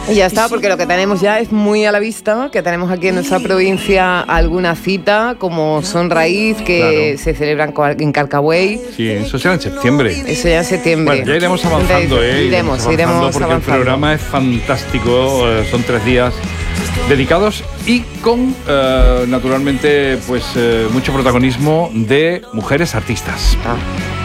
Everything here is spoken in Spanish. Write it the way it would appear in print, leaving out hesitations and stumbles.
Y ya está, porque lo que tenemos ya es muy a la vista, que tenemos aquí en nuestra provincia alguna cita, como Son Raíz, que se celebran en Carcabuey. Sí, eso será en septiembre. Eso ya en septiembre. Bueno, ya iremos avanzando, iremos porque avanzando. el programa es fantástico, son 3 días dedicados y con, naturalmente, pues mucho protagonismo de mujeres artistas.